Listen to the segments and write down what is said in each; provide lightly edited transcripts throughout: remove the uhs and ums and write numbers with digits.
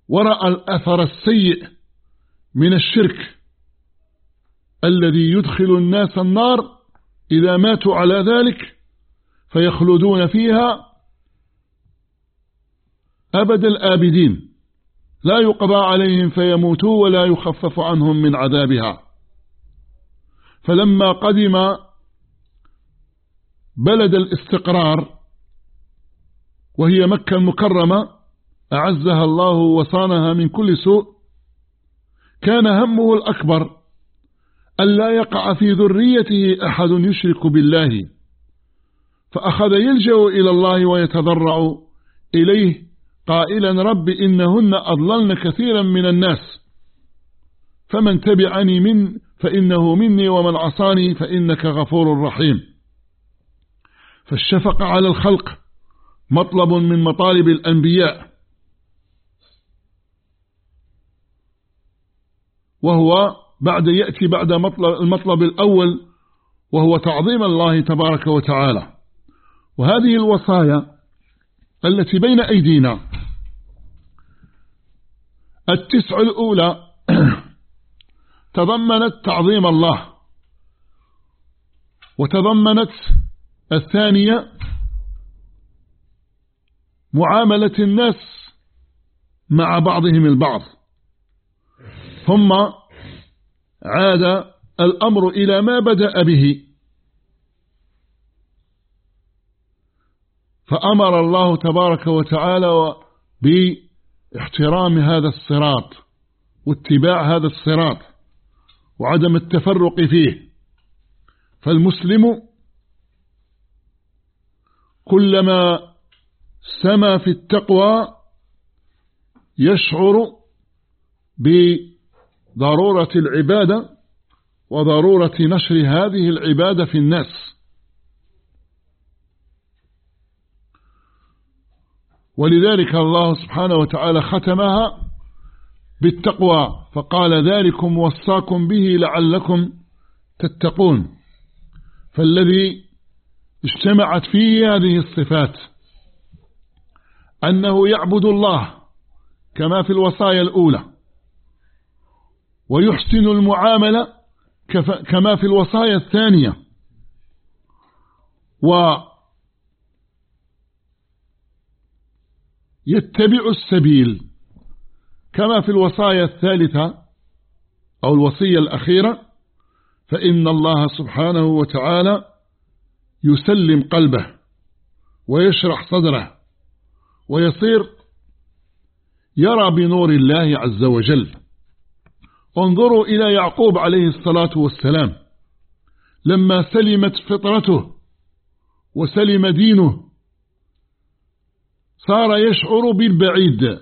ورأى الأثر السيء من الشرك الذي يدخل الناس النار إذا ماتوا على ذلك فيخلدون فيها أبد الآبدين، لا يقضى عليهم فيموتوا ولا يخفف عنهم من عذابها. فلما قدم بلد الاستقرار وهي مكة المكرمة أعزها الله وصانها من كل سوء، كان همه الأكبر ألا يقع في ذريته أحد يشرك بالله، فأخذ يلجأ إلى الله ويتضرع إليه قائلا: رب إنهن أضللن كثيرا من الناس، فمن تبعني فإنه مني ومن عصاني فإنك غفور رحيم. فالشفقة على الخلق مطلب من مطالب الأنبياء، وهو يأتي بعد المطلب الأول وهو تعظيم الله تبارك وتعالى. وهذه الوصايا التي بين أيدينا 9 الأولى تضمنت تعظيم الله، وتضمنت 2 معاملة الناس مع بعضهم البعض، ثم عاد الأمر إلى ما بدأ به، فأمر الله تبارك وتعالى باحترام هذا الصراط واتباع هذا الصراط وعدم التفرق فيه. فالمسلم كلما سما في التقوى يشعر بضرورة العبادة وضرورة نشر هذه العبادة في الناس. ولذلك الله سبحانه وتعالى ختمها بالتقوى فقال: ذلكم وصاكم به لعلكم تتقون. فالذي اجتمعت فيه هذه الصفات أنه يعبد الله كما في الوصايا الأولى، ويحسن المعاملة كما في الوصايا الثانية، ويتبع السبيل كما في الوصايا الثالثة أو الوصية الأخيرة، فإن الله سبحانه وتعالى يسلم قلبه ويشرح صدره ويصير يرى بنور الله عز وجل. انظروا إلى يعقوب عليه الصلاة والسلام لما سلمت فطرته وسلم دينه صار يشعر بالبعيد،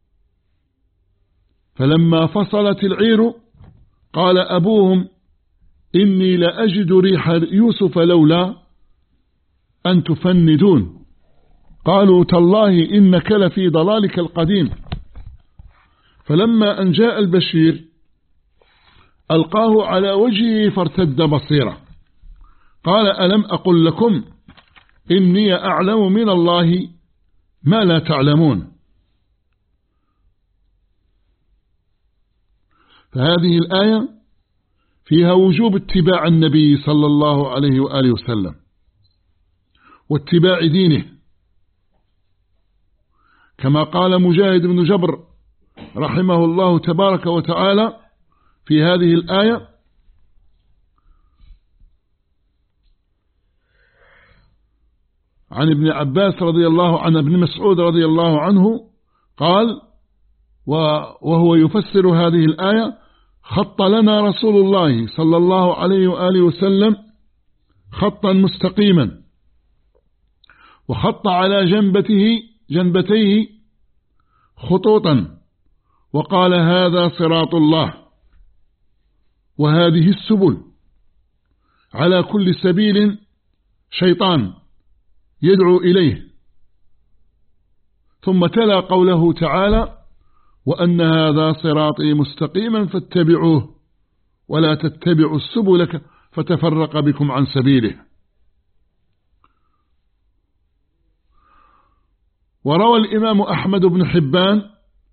فلما فصلت العير قال أبوهم: إني لأجد ريح يوسف لولا أن تفندون. قالوا: تالله إنك لفي ضلالك القديم. فلما أن جاء البشير ألقاه على وجهه فارتد بصيرا، قال: ألم أقل لكم إني أعلم من الله ما لا تعلمون. فهذه الآية فيها وجوب اتباع النبي صلى الله عليه وآله وسلم واتباع دينه، كما قال مجاهد بن جبر رحمه الله تبارك وتعالى في هذه الآية: عن ابن عباس رضي الله عنه ابن مسعود رضي الله عنه قال وهو يفسر هذه الآية: خط لنا رسول الله صلى الله عليه وآله وسلم خطا مستقيما، وخط على جنبتيه خطوطا، وقال: هذا صراط الله، وهذه السبل، على كل سبيل شيطان يدعو إليه. ثم تلا قوله تعالى: وأن هذا صراطي مستقيما فاتبعوه ولا تتبعوا السبل فتفرق بكم عن سبيله. وروى الإمام أحمد بن حبان